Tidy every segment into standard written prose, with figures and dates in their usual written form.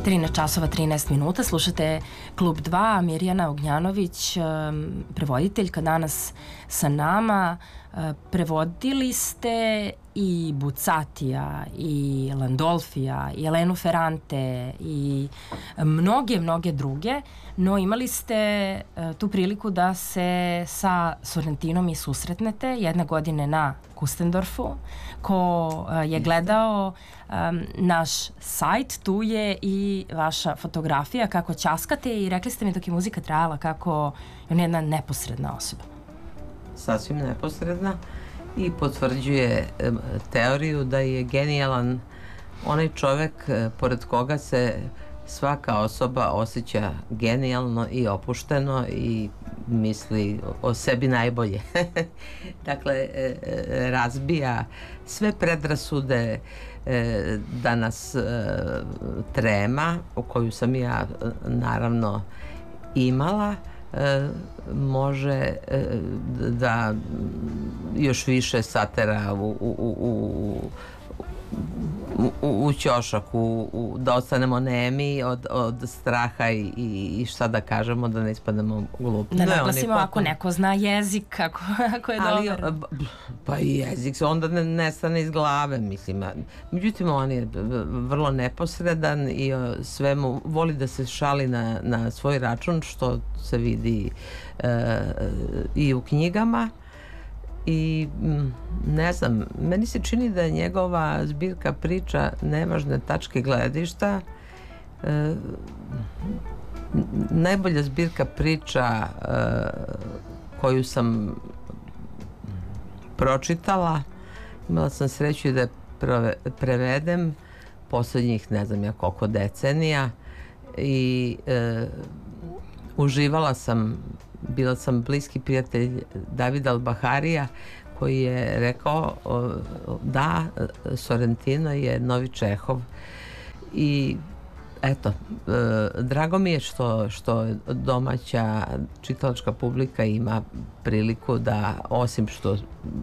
13 časova 13 minuta, slušate Klub 2, Mirjana Ognjanović, prevoditeljka danas sa nama. Prevodili ste i Bucatija, i Landolfija, i Elenu Ferrante, i mnoge druge, no imali ste tu priliku da se sa Sorrentinom i susretnete jedne godine na Kustendorfu. Ko je gledao naš sajt, tu je i vaša fotografija kako ćaskate i rekli ste mi dok je muzika trajala kako je ona jedna neposredna osoba. Sasvim neposredna i potvrđuje teoriju da je genijalan onaj čovek pored koga se svaka osoba osjeća genijalno i opušteno i misli o sebi najbolje. Dakle, razbija sve predrasude da nas trema, u koju sam ja naravno imala, može da još više satera u ćošak, da ostanemo nemi od straha i šta da kažemo, da ne ispademo glupi. Da naglasimo ako neko zna jezik, ako je dobar. Pa i jezik se onda nestane iz glave, mislim. Međutim, on je vrlo neposredan i svemu voli da se šali na svoj račun, što se vidi i u knjigama. I ne znam, meni se čini da je njegova zbirka priča Nevažne tačke gledišta najbolja zbirka priča koju sam pročitala. Imala sam sreću da je prevedem poslednjih ne znam ja koliko decenija i uživala sam. Bila sam bliski prijatelj Davida Albaharija koji je rekao da Sorrentino je novi Čehov i eto, drago mi je što domaća čitalačka publika ima priliku da osim što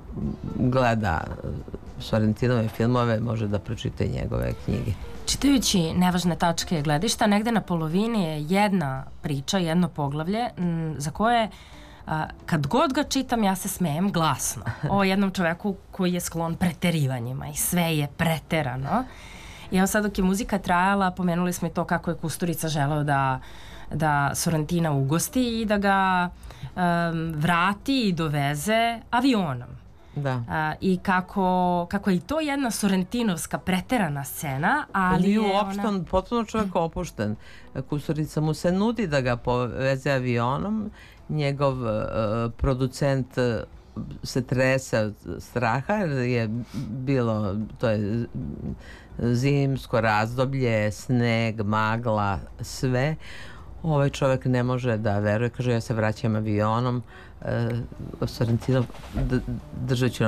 gleda Sorrentinove filmove može da pročita njegove knjige. Čitajući Nevažne tačke gledišta, negde na polovini je jedna priča, jedno poglavlje za koje kad god ga čitam ja se smejem glasno o jednom čoveku koji je sklon preterivanjima i sve je preterano. I evo sad dok je muzika trajala, pomenuli smo i to kako je Kusturica želeo da Sorrentina ugosti i da ga vrati i doveze avionom. Da. I kako je i to jedna sorrentinovska preterana scena, ali je uopšte on potpuno čovjek opušten. Kusturica mu se nudi da ga poveze avionom, njegov producent se trese od straha jer je bilo, to je zimsko razdoblje, sneg, magla, sve. Ovaj čovjek ne može da veruje, kaže ja se vraćam avionom. Sorrentino držeći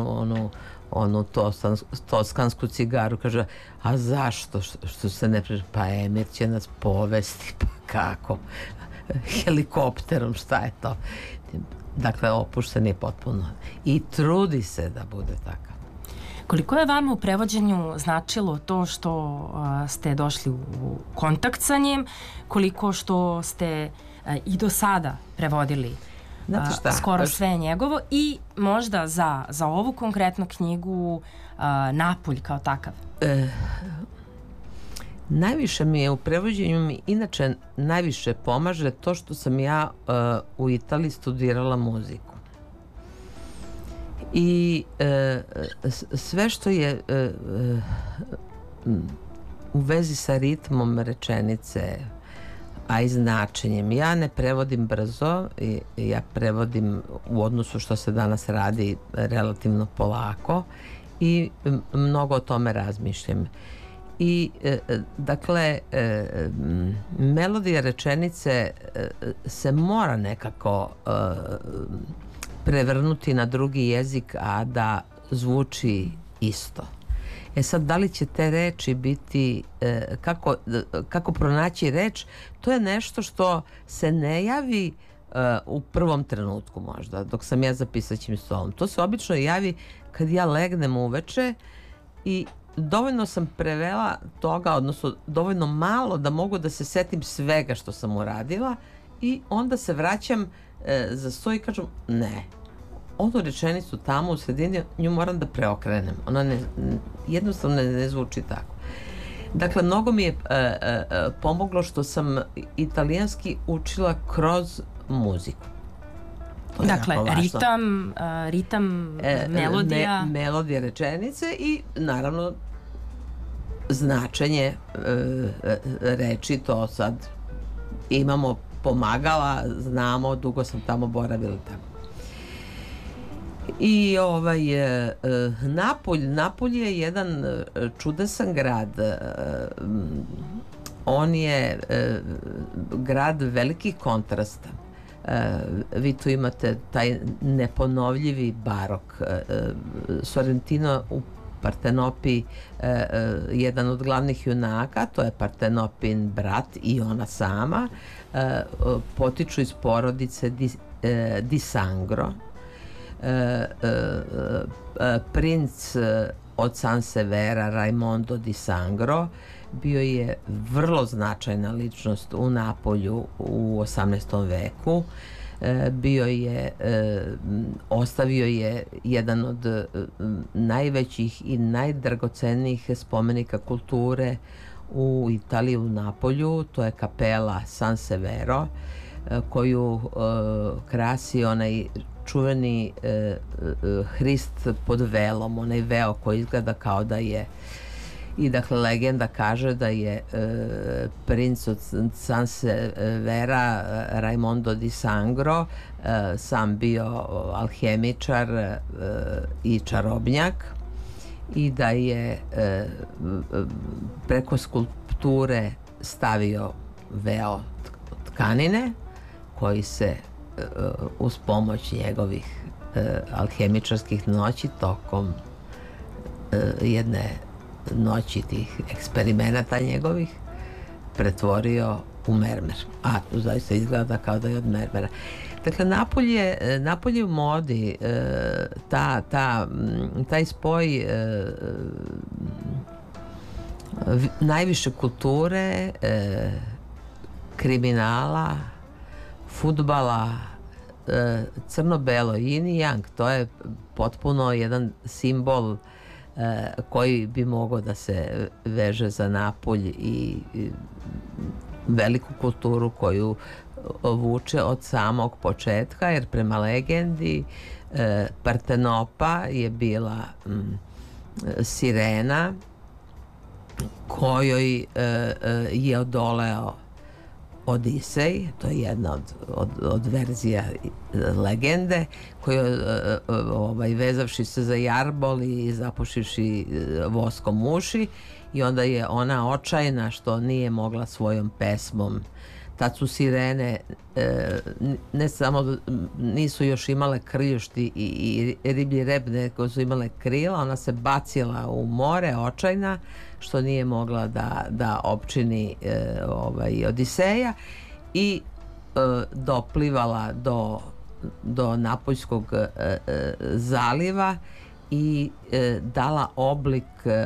onu toskansku cigaru, kaže a zašto, što se ne priđe, pa Emir će nas povesti, pa kako, helikopterom, šta je to? Dakle, opušten je potpuno i trudi se da bude takav. Koliko je vama u prevođenju značilo to što ste došli u kontakt sa njim, koliko što ste i do sada prevodili skoro sve njegovo i možda za ovu konkretnu knjigu Napulj kao takav? Najviše mi je u prevođenju inače najviše pomaže to što sam ja u Italiji studirala muziku. I sve što je u vezi sa ritmom rečenice, a i značenjem. Ja ne prevodim brzo, ja prevodim u odnosu što se danas radi relativno polako i mnogo o tome razmišljam. I dakle, melodija rečenice se mora nekako prevrnuti na drugi jezik, a da zvuči isto. Sad, da li će te reči biti, kako pronaći reč, to je nešto što se ne javi u prvom trenutku možda, dok sam ja za pisaćim stolom. To se obično javi kad ja legnem uveče i dovoljno sam prevela toga, odnosno dovoljno malo da mogu da se setim svega što sam uradila i onda se vraćam za sto i kažem ne, onu rečenicu tamo u sredini nju moram da preokrenem. Ona jednostavno ne zvuči tako. Dakle, mnogo mi je pomoglo što sam italijanski učila kroz muziku. Dakle, ritam, melodija. Melodija rečenice i naravno značenje reči, to sad imamo pomagala, znamo, dugo sam tamo boravila tako. I Napulj je jedan čudesan grad. On je grad velikih kontrasta. Vi tu imate taj neponovljivi barok. Sorrentino u Partenopi, jedan od glavnih junaka, to je Partenopin brat i ona sama, potiču iz porodice Di Sangro. Princ od Sansevera Raimondo di Sangro bio je vrlo značajna ličnost u Napolju u 18. veku. Ostavio je jedan od najvećih i najdragocenijih spomenika kulture u Italiji, u Napolju. To je kapela San Severo, koju krasi onaj čuveni Hrist pod velom, onaj veo koji izgleda kao da je, i dakle legenda kaže da je princ od San Severa Raimondo di Sangro sam bio alhemičar i čarobnjak i da je preko skulpture stavio veo tkanine koji se uz pomoć njegovih alhemičarskih noći tokom jedne noći tih eksperimenata njegovih pretvorio u mermer. A tu zaista izgleda kao da je od mermera. Dakle, Napolj je u modi, taj spoj najviše kulture, kriminala, fudbala, crno-belo, yin i yang, to je potpuno jedan simbol koji bi mogao da se veže za Napolj i veliku kulturu koju vuče od samog početka, jer prema legendi Partenopa je bila sirena kojoj je odoleo Odisej, to je jedna od verzija legende, koju vezavši se za jarbol i zapušivši voskom uši, i onda je ona očajna što nije mogla svojom pesmom. Tad su sirene ne samo nisu još imale krljušti i riblji rep, nego su imale krila. Ona se bacila u more očajna što nije mogla da opčini Odiseja i doplivala do Napoljskog zaliva i dala oblik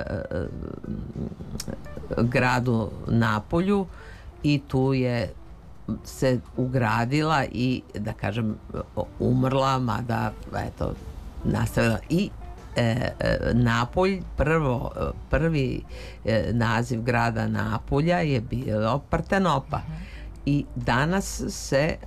gradu Napolju i tu je se ugradila i, da kažem, umrla, mada eto nastavila. I Napolj, prvi naziv grada Napolja je bilo Partenopa. I danas se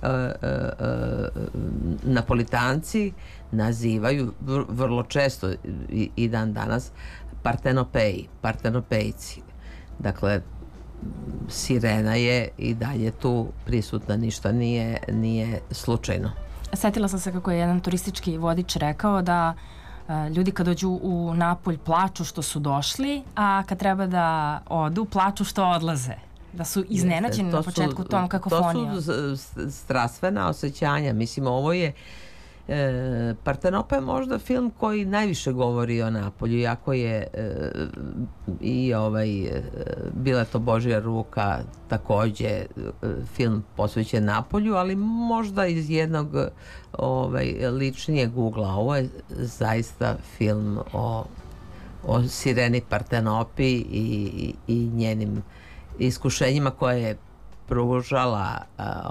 Napolitanci nazivaju vrlo često i dan danas Partenopejci. Dakle, sirena je i dalje tu prisutna, ništa nije slučajno. Setila sam se kako je jedan turistički vodič rekao da ljudi kad dođu u Napolj plaču što su došli, a kad treba da odu plaču što odlaze. Da su iznenađeni na početku tom kakofonijom. To su strastvena osjećanja. Mislim, ovo je Partenopa je možda film koji najviše govori o Napolju, iako je i Bila to Božja ruka takođe film posvećen Napolju, ali možda iz jednog ličnijeg ugla. Ovo je zaista film o Sireni Partenopi i njenim iskušenjima koje je pružala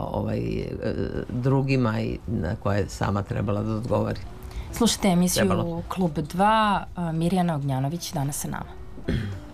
drugima i na koje je sama trebala da odgovori. Slušajte emisiju Klub 2, Mirjana Ognjanović danas sa nama.